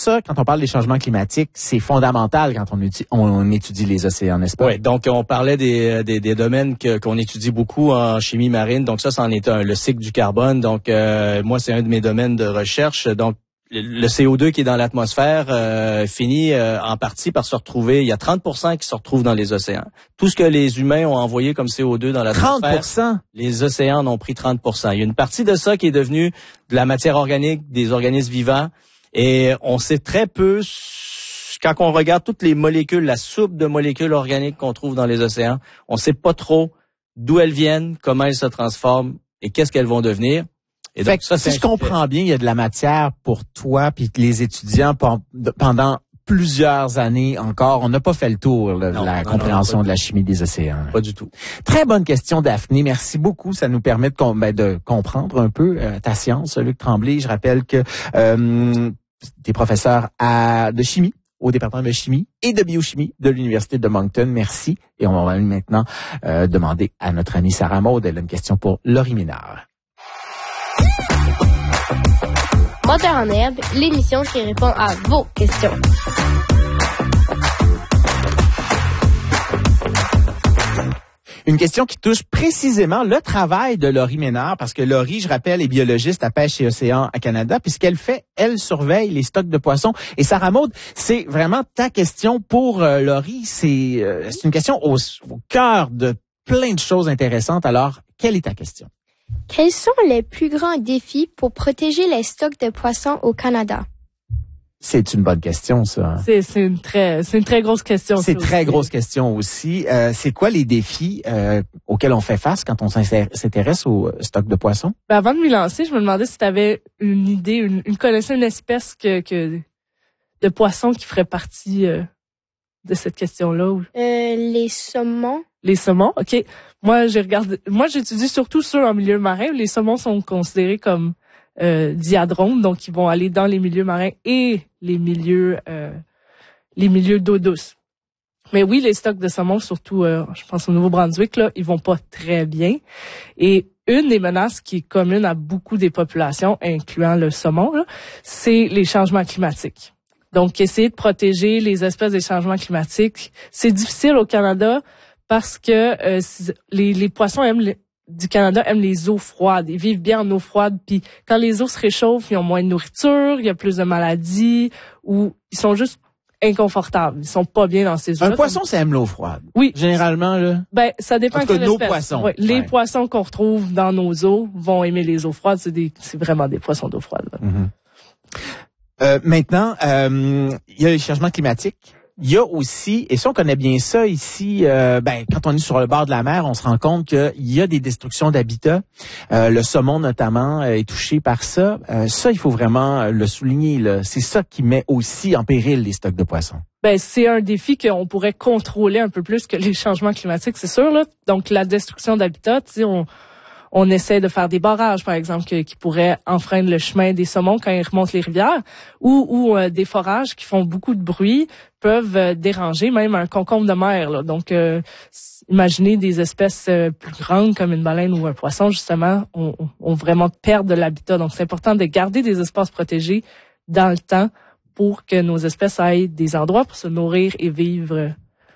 ça, quand on parle des changements climatiques, c'est fondamental quand on étudie les océans, n'est-ce pas? Oui, donc on parlait des domaines qu'on étudie beaucoup en chimie marine. Donc ça, c'en est un, le cycle du carbone. Donc moi, c'est un de mes domaines de recherche. Donc le CO2 qui est dans l'atmosphère finit en partie par se retrouver. Il y a 30% qui se retrouvent dans les océans. Tout ce que les humains ont envoyé comme CO2 dans l'atmosphère, 30%? Les océans en ont pris 30%. Il y a une partie de ça qui est devenue de la matière organique, des organismes vivants. Et on sait très peu, quand on regarde toutes les molécules, la soupe de molécules organiques qu'on trouve dans les océans, on sait pas trop d'où elles viennent, comment elles se transforment et qu'est-ce qu'elles vont devenir. Et donc, ça, si je comprends bien, il y a de la matière pour toi puis les étudiants pendant plusieurs années encore. On n'a pas fait le tour de la compréhension de la chimie des océans. Pas du tout. Très bonne question, Daphné. Merci beaucoup. Ça nous permet de comprendre un peu ta science, Luc Tremblay. Je rappelle que tu es professeur de chimie au département de chimie et de biochimie de l'Université de Moncton. Merci. Et on va maintenant demander à notre amie Sarah Maud. Elle a une question pour Laurie Ménard. Moteur en herbe, l'émission qui répond à vos questions. Une question qui touche précisément le travail de Laurie Ménard, parce que Laurie, je rappelle, est biologiste à Pêche et Océan à Canada, puis ce qu'elle fait, elle surveille les stocks de poissons. Et Sarah Maud, c'est vraiment ta question pour Laurie. C'est une question au cœur de plein de choses intéressantes. Alors, quelle est ta question? Quels sont les plus grands défis pour protéger les stocks de poissons au Canada? C'est une bonne question, ça. C'est une très grosse question. C'est une très grosse question aussi. C'est quoi les défis auxquels on fait face quand on s'intéresse au stock de poissons? Ben avant de m'y lancer, je me demandais si tu avais une idée, connaissais une espèce de poisson qui ferait partie de cette question-là. Les saumons. Les saumons, OK. Moi, j'étudie surtout ceux en milieu marin. Les saumons sont considérés comme diadromes, donc ils vont aller dans les milieux marins et les milieux d'eau douce. Mais oui, les stocks de saumon, surtout, je pense au Nouveau-Brunswick, là, ils vont pas très bien. Et une des menaces qui est commune à beaucoup des populations, incluant le saumon, là, c'est les changements climatiques. Donc, essayer de protéger les espèces des changements climatiques, c'est difficile au Canada parce que les poissons du Canada aiment les eaux froides. Ils vivent bien en eau froide. Puis quand les eaux se réchauffent, ils ont moins de nourriture, il y a plus de maladies, ou ils sont juste inconfortables. Ils sont pas bien dans ces eaux-là. Un poisson, ça aime l'eau froide. Oui. Généralement, là. Ben, ça dépend de nos l'espèce. poissons. Ouais. Les poissons qu'on retrouve dans nos eaux vont aimer les eaux froides. C'est vraiment des poissons d'eau froide, là. Mm-hmm. Maintenant, il y a les changements climatiques. Il y a aussi, et ça on connaît bien ça ici, quand on est sur le bord de la mer, on se rend compte qu'il y a des destructions d'habitats. Le saumon notamment est touché par ça. Ça, il faut vraiment le souligner, là. C'est ça qui met aussi en péril les stocks de poissons. Ben, c'est un défi qu'on pourrait contrôler un peu plus que les changements climatiques, c'est sûr, là. Donc la destruction d'habitats, tu sais, on essaie de faire des barrages, par exemple, qui pourraient enfreindre le chemin des saumons quand ils remontent les rivières, ou des forages qui font beaucoup de bruit peuvent déranger même un concombre de mer, là. Donc, imaginez des espèces plus grandes comme une baleine ou un poisson, justement, ont vraiment perdre de l'habitat. Donc, c'est important de garder des espaces protégés dans le temps pour que nos espèces aient des endroits pour se nourrir et vivre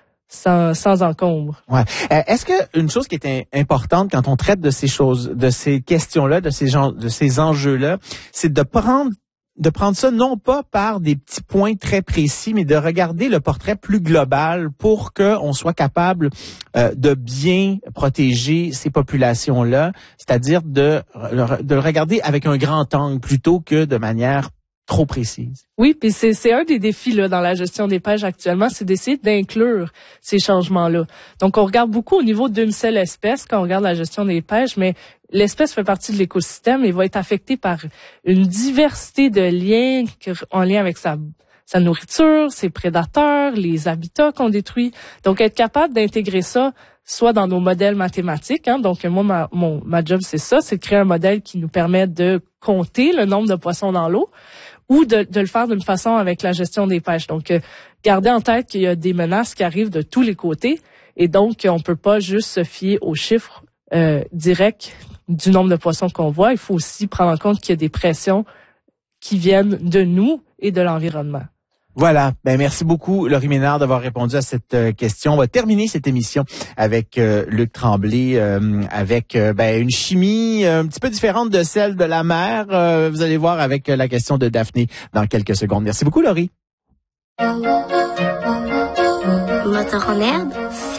sans encombre. Ouais. Est-ce que une chose qui est importante quand on traite de ces choses, de ces questions-là, de ces enjeux-là, c'est de prendre ça non pas par des petits points très précis, mais de regarder le portrait plus global pour qu'on soit capable de bien protéger ces populations-là, c'est-à-dire de le regarder avec un grand angle plutôt que de manière trop précise. Oui, puis c'est un des défis là dans la gestion des pêches actuellement, c'est d'essayer d'inclure ces changements-là. Donc on regarde beaucoup au niveau d'une seule espèce quand on regarde la gestion des pêches, mais l'espèce fait partie de l'écosystème et va être affectée par une diversité de liens en lien avec sa nourriture, ses prédateurs, les habitats qu'on détruit. Donc être capable d'intégrer ça soit dans nos modèles mathématiques, hein, donc moi ma job c'est ça, c'est de créer un modèle qui nous permet de compter le nombre de poissons dans l'eau, ou de le faire d'une façon avec la gestion des pêches. Donc, gardez en tête qu'il y a des menaces qui arrivent de tous les côtés et donc on peut pas juste se fier aux chiffres directs du nombre de poissons qu'on voit. Il faut aussi prendre en compte qu'il y a des pressions qui viennent de nous et de l'environnement. Voilà. Ben merci beaucoup, Laurie Ménard, d'avoir répondu à cette question. On va terminer cette émission avec Luc Tremblay, avec une chimie un petit peu différente de celle de la mer. Vous allez voir avec la question de Daphné dans quelques secondes. Merci beaucoup, Laurie. Moteur en herbe,